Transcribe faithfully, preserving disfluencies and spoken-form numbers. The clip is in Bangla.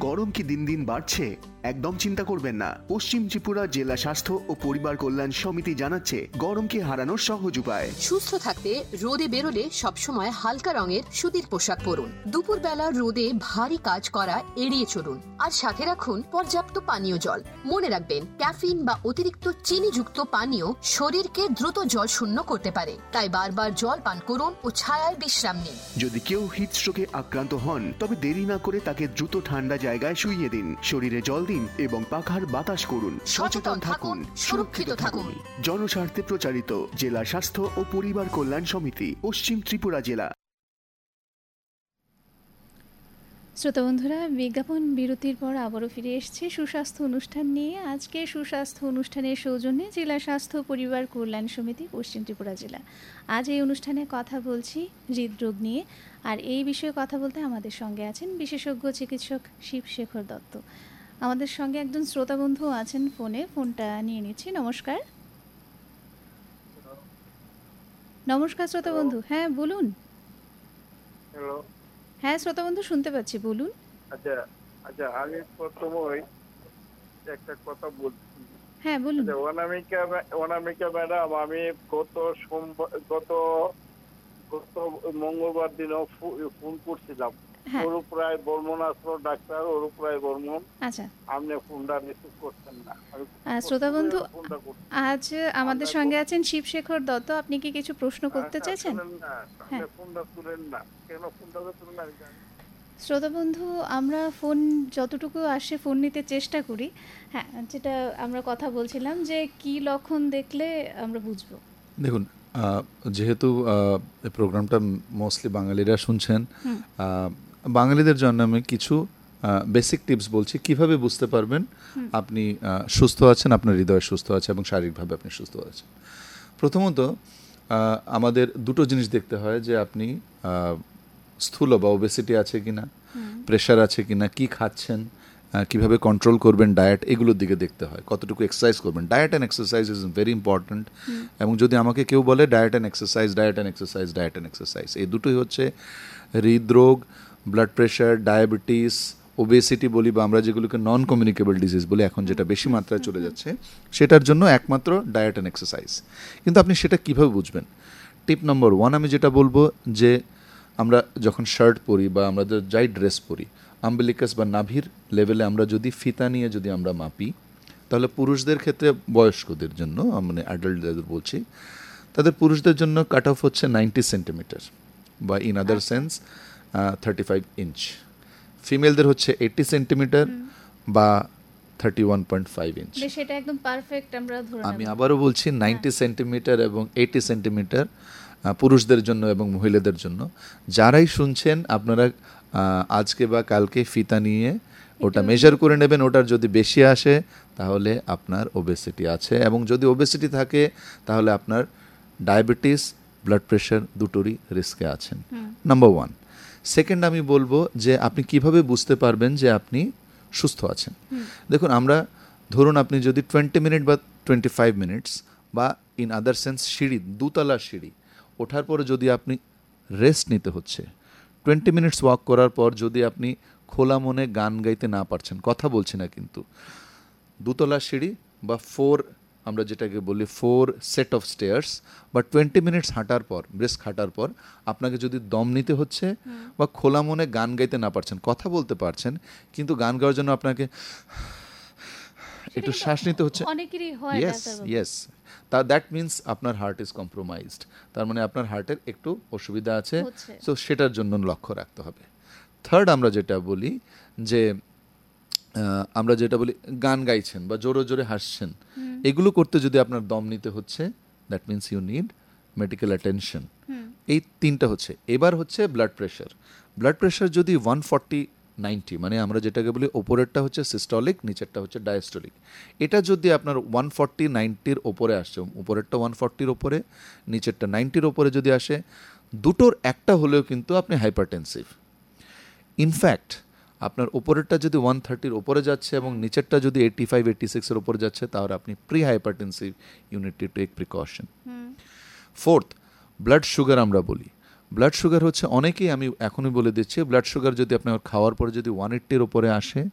গরম কি দিন দিন বাড়ছে? একদম চিন্তা করবেন না। পশ্চিম ত্রিপুরা জেলা স্বাস্থ্য ও পরিবার কল্যাণ সমিতি জানাচ্ছে গরমকে হারানোর সহজ উপায়। সুস্থ থাকতে রোদে বেরোলে সবসময় হালকা রঙের সুতির পোশাক পরুন। দুপুরবেলা রোদে ভারী কাজ করা এড়িয়ে চলুন। আর সাথে রাখুন পর্যাপ্ত পানীয় জল। মনে রাখবেন, ক্যাফিন বা অতিরিক্ত চিনিযুক্ত পানীয় শরীরকে দ্রুত জল শূন্য করতে পারে। তাই বারবার জল পান করুন ও ছায়ায় বিশ্রাম নিন। যদি কেউ হিটস্ট্রোকে আক্রান্ত হন তবে দেরি না করে তাকে দ্রুত ঠান্ডা জায়গায় শুইয়ে দিন, শরীরে জল দিন এবং পাখার বাতাস করুন। সচেতন থাকুন, সুরক্ষিত থাকুন। জনস্বার্থে প্রচারিত জেলা স্বাস্থ্য ও পরিবার কল্যাণ সমিতি, পশ্চিম ত্রিপুরা জেলা। শ্রোতা বন্ধুরা, বিজ্ঞাপন বিরতির পর আবারও ফিরে এসেছি সুস্বাস্থ্য অনুষ্ঠান নিয়ে। আজকে সুস্বাস্থ্য অনুষ্ঠানের সৌজন্যে জেলা স্বাস্থ্য পরিবার কল্যাণ সমিতি, পশ্চিম ত্রিপুরা জেলা। আজ এই অনুষ্ঠানে কথা বলছি হৃদরোগ নিয়ে। আর এই বিষয়ে কথা বলতে আমাদের সঙ্গে আছেন বিশেষজ্ঞ চিকিৎসক শিবশেখর দত্ত। আমাদের সঙ্গে একজন শ্রোতা বন্ধু আছেন ফোনে, ফোনটা নিয়ে নিচ্ছি। নমস্কার। নমস্কার শ্রোতা বন্ধু। হ্যাঁ বলুন। হ্যালো। হ্যাঁ শ্রোতা বন্ধু, শুনতে পাচ্ছি, বলুন। আচ্ছা আচ্ছা আমি প্রথমে একটা কথা বলছি। হ্যাঁ বলুন। অনামিকা অনামিকা ম্যাডাম, আমি গত সোমবার গত গত মঙ্গলবার দিনও ফোন করছিলাম। ওরুপ্রায় বর্মন আসলো ডাক্তার, ওরুপ্রায় বর্মন। আচ্ছা, আপনি ফোনটা রিসিভ করছেন না। শ্রোতা বন্ধু, আজ আমাদের সঙ্গে আছেন শিবশেখর দত্ত। আপনি কি কিছু প্রশ্ন করতে চাইছেন? হ্যাঁ, ফোনটা তুলেন না কেন? ফোনটা তুলেন না। শ্রোতা বন্ধু, আমরা ফোন যতটুকু আসে ফোন নিতে চেষ্টা করি। হ্যাঁ, যেটা আমরা কথা বলছিলাম যে কি লক্ষণ দেখলে আমরা বুঝবো। দেখুন, যেহেতু প্রোগ্রামটা মোস্টলি বাঙালিরা শুনছেন, বাঙালিদের জন্য আমি কিছু বেসিক টিপস বলছি কিভাবে বুঝতে পারবেন আপনি সুস্থ আছেন, আপনার হৃদয় সুস্থ আছে এবং শারীরিকভাবে আপনি সুস্থ আছেন। প্রথমত আমাদের দুটো জিনিস দেখতে হয়, যে আপনি স্থূল বা ওবেসিটি আছে কিনা, প্রেশার আছে কিনা, কি খাচ্ছেন, কিভাবে কন্ট্রোল করবেন, ডায়েট, এগুলোর দিকে দেখতে হয়। কতটুকু এক্সারসাইজ করবেন, diet and exercise is very important. এবং যদি আমাকে কেউ বলে diet and exercise, diet and exercise, diet and exercise, এই দুটোই হচ্ছে হৃদরোগ, ব্লাড প্রেশার, ডায়াবেটিস, ওবেসিটি বলি বা আমরা যেগুলোকে নন কমিউনিকেবল ডিজিজ বলি, এখন যেটা বেশি মাত্রায় চলে যাচ্ছে, সেটার জন্য একমাত্র ডায়েট অ্যান্ড এক্সারসাইজ। কিন্তু আপনি সেটা কীভাবে বুঝবেন? টিপ নম্বর ওয়ান আমি যেটা বলবো, যে আমরা যখন শার্ট পরি বা আমরা যাই ড্রেস পরি, আম্বিলিকাস বা নাভির লেভেলে আমরা যদি ফিতা নিয়ে যদি আমরা মাপি, তাহলে পুরুষদের ক্ষেত্রে, বয়স্কদের জন্য মানে অ্যাডাল্টদের বলছি, তাদের পুরুষদের জন্য কাট অফ হচ্ছে নাইনটি সেন্টিমিটার বা in other sense thirty five inch. ফিমেলদের হচ্ছে এইটি সেন্টিমিটার বা thirty one point five inch. সেটা একদম পারফেক্ট আমরা ধরে নেব। আমি আবারও বলছি, নাইনটি সেন্টিমিটার এবং এইটি সেন্টিমিটার পুরুষদের জন্য এবং মহিলাদের জন্য। যারাই শুনছেন, আপনারা আজকে বা কালকে ফিতা নিয়ে ওটা মেজার করে নেবেন। ওটার যদি বেশি আসে তাহলে আপনার ওবেসিটি আছে, এবং যদি ওবেসিটি থাকে তাহলে আপনার ডায়াবেটিস, ব্লাড প্রেশার দুটোরই রিস্কে আছেন। Number one. সেকেন্ড আমি বলবো যে আপনি কিভাবে বুঝতে পারবেন যে আপনি সুস্থ আছেন। দেখুন, আমরা ধরুন আপনি যদি টোয়েন্টি মিনিট বা টোয়েন্টি ফাইভ মিনিটস বা ইন আদার সেন্স সিঁড়ি, দুতলা সিঁড়ি ওঠার পরে যদি আপনি রেস্ট নিতে হচ্ছে, টোয়েন্টি মিনিটস ওয়াক করার পর যদি আপনি খোলা মনে গান গাইতে না পারছেন, কথা বলছি না কিন্তু, দুতলা সিঁড়ি বা ফোর, আমরা যেটাকে বলি ফোর সেট অফ স্টেয়ার্স, বা টোয়েন্টি মিনিটস হাঁটার পর, ব্রেস্ক হাঁটার পর আপনাকে যদি দম নিতে হচ্ছে বা খোলা মনে গান গাইতে না পারছেন, কথা বলতে পারছেন কিন্তু গান গাওয়ার জন্য আপনাকে একটু শ্বাস নিতে হচ্ছে, ইয়েস ইয়েস তা দ্যাট মিনস আপনার হার্ট ইজ কম্প্রোমাইজড। তার মানে আপনার হার্টের একটু অসুবিধা আছে, সো সেটার জন্য লক্ষ্য রাখতে হবে। থার্ড, আমরা যেটা বলি যে আমরা যেটা বলি গান গাইছেন বা জোরে জোরে হাসছেন, এগুলো করতে যদি আপনার দম নিতে হচ্ছে, that means you need medical attention. এই তিনটা হচ্ছে। এবার হচ্ছে ব্লাড প্রেশার। ব্লাড প্রেশার যদি ওয়ান ফর্টি নাইনটি, মানে আমরা যেটাকে বলি ওপরেরটা হচ্ছে সিস্টলিক, নিচেরটা হচ্ছে ডায়াস্টলিক, এটা যদি আপনার ওয়ান ফর্টি নাইনটির ওপরে আসে, উপরেরটা ওয়ান ফর্টির ওপরে, নিচেরটা নাইনটির ওপরে যদি আসে, দুটোর একটা হলেও কিন্তু আপনি হাইপারটেনসিভ। ইনফ্যাক্ট আপনার উপরেরটা যদি ওয়ান থার্টির ওপরে যাচ্ছে এবং নিচেরটা যদি এইটি ফাইভ এইটি সিক্সের ওপরে যাচ্ছে, তাহলে আপনি pre hypertensive, you need to take precaution. Fourth, blood sugar আমরা বলি। ব্লাড সুগার হচ্ছে অনেকেই, আমি এখনই বলে দিচ্ছি, ব্লাড সুগার যদি আপনার খাওয়ার পরে যদি ওয়ান এইট্টির ওপরে আসে,